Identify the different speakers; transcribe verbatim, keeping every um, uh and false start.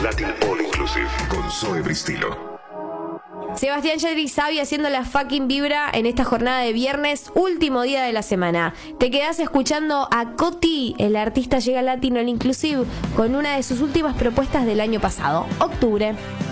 Speaker 1: Latin All Inclusive con Zoe Bristilo.
Speaker 2: Sebastián Yatra y Xavi haciendo la fucking vibra en esta jornada de viernes, último día de la semana. Te quedás escuchando a Coti, el artista llega al Latin All Inclusive con una de sus últimas propuestas del año pasado, octubre.